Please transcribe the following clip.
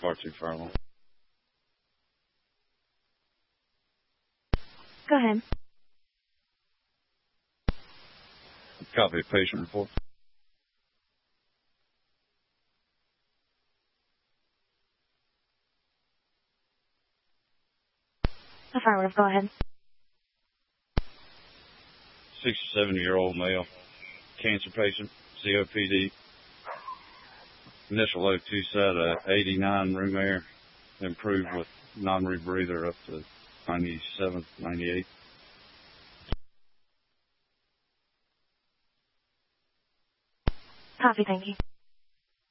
far too far along. Go ahead. Copy of patient report. Affirmative, go ahead. 67-year-old male, cancer patient, COPD. Initial O2 set 89 room air, improved with non-rebreather up to 97, 98. Copy, thank you.